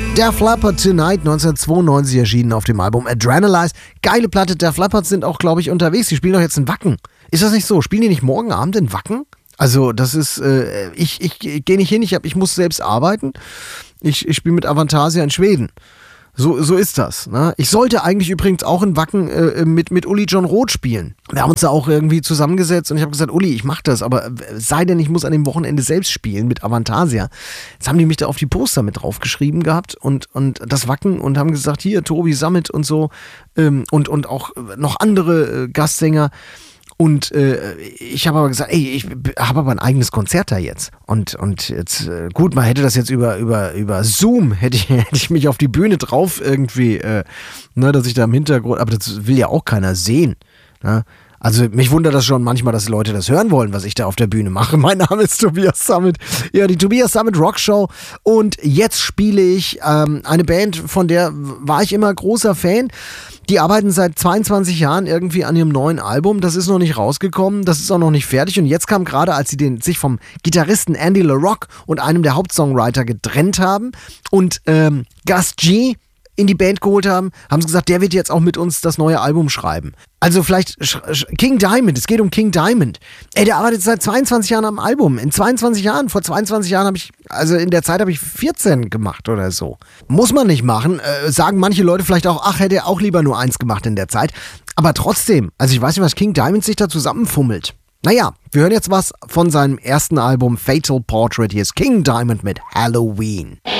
Def Leppard Tonight, 1992 erschienen auf dem Album Adrenalize. Geile Platte, Def Leppard sind auch, glaube ich, unterwegs. Die spielen doch jetzt in Wacken. Ist das nicht so? Spielen die nicht morgen Abend in Wacken? Also das ist, ich gehe nicht hin, ich muss selbst arbeiten. Ich spiele mit Avantasia in Schweden. So ist das. Ne? Ich sollte eigentlich übrigens auch in Wacken mit Uli John Roth spielen. Wir haben uns da auch irgendwie zusammengesetzt und ich habe gesagt, Uli, ich mach das, aber sei denn, ich muss an dem Wochenende selbst spielen mit Avantasia. Jetzt haben die mich da auf die Poster mit draufgeschrieben gehabt und das Wacken und haben gesagt, hier, Tobi Sammet und so und auch noch andere Gastsänger. Und ich habe aber gesagt, ey, ich habe aber ein eigenes Konzert da jetzt. Und jetzt, gut, man hätte das jetzt über Zoom, hätte ich mich auf die Bühne drauf irgendwie, dass ich da im Hintergrund, aber das will ja auch keiner sehen. Ne? Also mich wundert das schon manchmal, dass Leute das hören wollen, was ich da auf der Bühne mache. Mein Name ist Tobias Sammet. Ja, die Tobias Sammet Rockshow. Und jetzt spiele ich eine Band, von der war ich immer großer Fan. Die arbeiten seit 22 Jahren irgendwie an ihrem neuen Album. Das ist noch nicht rausgekommen, das ist auch noch nicht fertig. Und jetzt kam gerade, als sie sich vom Gitarristen Andy LaRocque und einem der Hauptsongwriter getrennt haben und Gus G in die Band geholt haben, haben sie gesagt, der wird jetzt auch mit uns das neue Album schreiben. Also vielleicht King Diamond, es geht um King Diamond. Ey, der arbeitet seit 22 Jahren am Album. Vor 22 Jahren in der Zeit habe ich 14 gemacht oder so. Muss man nicht machen. Sagen manche Leute vielleicht auch, ach, hätte er auch lieber nur eins gemacht in der Zeit. Aber trotzdem, also ich weiß nicht, was King Diamond sich da zusammenfummelt. Naja, wir hören jetzt was von seinem ersten Album Fatal Portrait. Hier ist King Diamond mit Halloween.